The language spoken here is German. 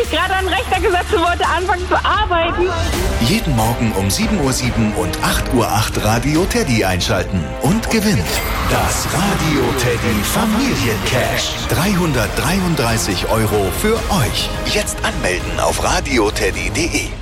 gerade an den Rechner gesetzt und wollte anfangen zu arbeiten. Jeden Morgen um 7:07 Uhr und 8:08 Uhr Radio Teddy einschalten und gewinnt das Radio Teddy Familiencash. 333 € für euch. Jetzt anmelden auf radioteddy.de.